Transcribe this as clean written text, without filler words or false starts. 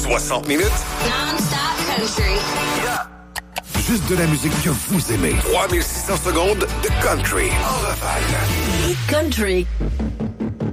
60 minutes. Non-stop country. Yeah. Juste de la musique que vous aimez. 3600 secondes de country. En rafale. Country.